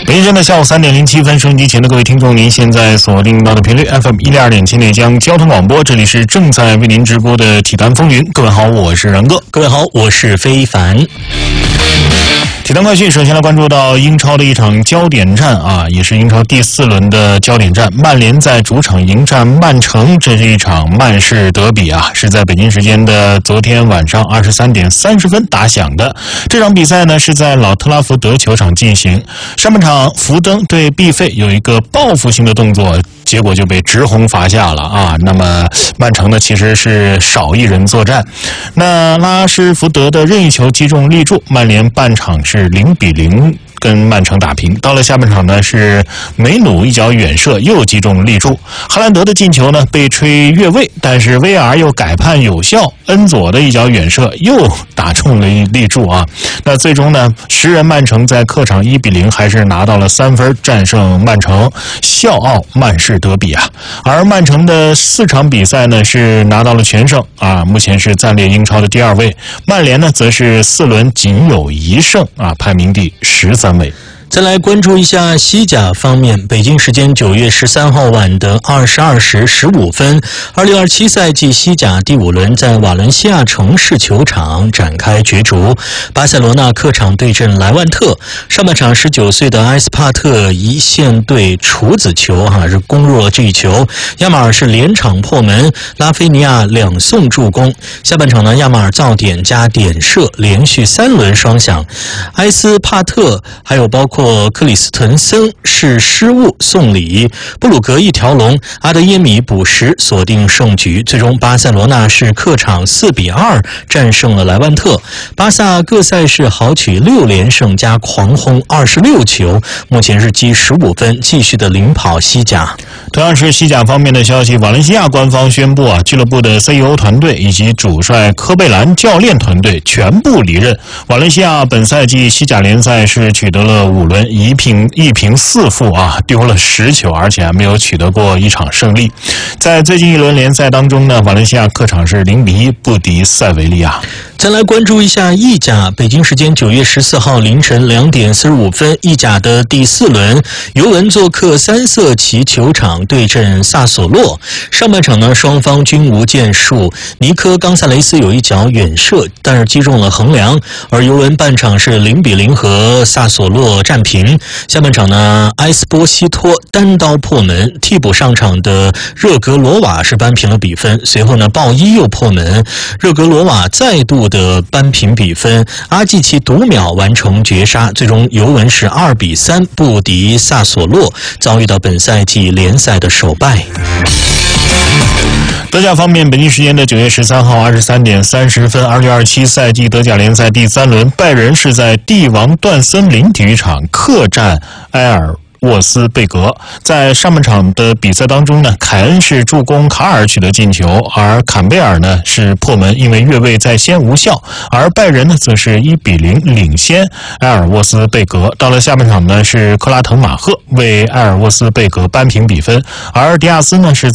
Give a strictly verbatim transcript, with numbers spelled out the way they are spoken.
北京时间的下午三点零七分，收音机前的各位听众，您现在锁定到的频率 F M 一零二点七内江交通广播，这里是正在为您直播的体坛风云。各位好，我是然哥。 各位好，我是非凡。 体坛快讯，首先来关注到英超的一场焦点战啊，也是英超第四轮的焦点战。曼联在主场迎战曼城，这是一场曼市德比啊，是在北京时间的昨天晚上二十三点三十分打响的。这场比赛呢是在老特拉福德球场进行。上半场，福登对毕费有一个报复性的动作，结果就被直红罚下了啊。那么曼城呢其实是少一人作战，那拉什福德的任意球击中立柱，曼联半场是零比零跟曼城打平。到了下半场呢，是梅努一脚远射又击中立柱，哈兰德的进球呢被吹越位，但是 V R 又改判有效，恩佐的一脚远射又打中了立柱啊。那最终呢，十人曼城在客场一比零还是拿到了三分，战胜曼城，笑傲曼市德比啊。而曼城的四场比赛呢是拿到了全胜啊，目前是暂列英超的第二位。曼联呢则是四轮仅有一胜啊，排名第十三位。 再来关注一下西甲方面，北京时间九月十三号晚的二十二时十五分，二零二七赛季西甲第五轮在瓦伦西亚城市球场展开角逐。巴塞罗那客场对阵莱万特，上半场十九岁的埃斯帕特一线队处子球哈、啊、是攻入了这一球，亚马尔是连场破门，拉菲尼亚两送助攻。下半场呢，亚马尔造点加点射，连续三轮双响。埃斯帕特还有包括克里斯滕森是失误送礼，布鲁格一条龙，阿德耶米补时锁定胜局。最终巴塞罗那是客场四比二战胜了莱万特，巴萨各赛事豪取六连胜加狂轰二十六球，目前是积十五分，继续的领跑西甲。 同样是西甲方面的消息，瓦伦西亚官方宣布啊，俱乐部的 C E O 团队以及主帅科贝兰教练团队全部离任。瓦伦西亚本赛季西甲联赛是取得了五轮一平一平四负啊，丢了十球，而且还没有取得过一场胜利。在最近一轮联赛当中呢，瓦伦西亚客场是零比一不敌塞维利亚。 再来关注一下意甲，北京时间九月十四号凌晨两点四十五分，意甲的第四轮，尤文做客三色旗球场对阵萨索洛。上半场呢，双方均无建树，尼科冈萨雷斯有一脚远射，但是击中了横梁，而尤文半场是零比零和萨索洛战平。下半场呢，埃斯波西托单刀破门，替补上场的热格罗瓦是扳平了比分。随后呢，鲍伊又破门，热格罗瓦再度的扳平比分，阿季奇读秒完成绝杀，最终尤文是二比三不敌萨索洛，遭遇到本赛季联赛的首败。 德甲方面，北京时间的九月十三号二十三点三十分，二零二七赛季德甲联赛第三轮，拜仁是在帝王段森林体育场客战埃尔沃斯贝格。在上半场的比赛当中呢，凯恩是助攻卡尔取得进球，而坎贝尔呢是破门，因为越位在先无效，而拜仁呢则是一比零领先埃尔沃斯贝格。到了下半场呢，是克拉滕马赫为埃尔沃斯贝格扳平比分，而迪亚斯呢是